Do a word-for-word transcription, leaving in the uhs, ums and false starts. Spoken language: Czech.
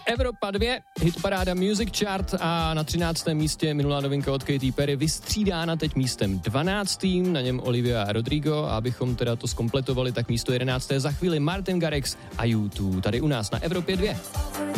Evropa dva, hitparáda Music Chart a na třináctém místě minulá novinka od Katy Perry vystřídána teď místem dvanáctým, na něm Olivia a Rodrigo, a abychom teda to zkompletovali, tak místo jedenácté za chvíli Martin Garrix a U dva, tady u nás na Evropě dva.